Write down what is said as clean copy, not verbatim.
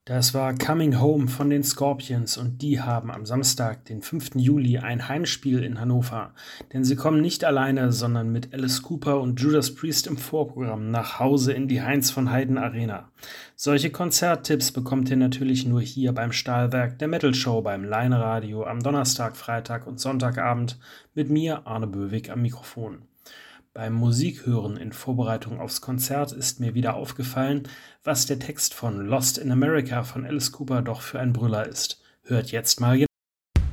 Das war Coming Home von den Scorpions und die haben am Samstag, den 5. Juli, ein Heimspiel in Hannover. Denn sie kommen nicht alleine, sondern mit Alice Cooper und Judas Priest im Vorprogramm nach Hause in die Heinz von Heiden Arena. Solche Konzerttipps bekommt ihr natürlich nur hier beim Stahlwerk der Metal Show beim Line-Radio am Donnerstag, Freitag und Sonntagabend mit mir, Arne Böwig, am Mikrofon. Beim Musikhören in Vorbereitung aufs Konzert ist mir wieder aufgefallen, was der Text von Lost in America von Alice Cooper doch für ein Brüller ist. Hört jetzt mal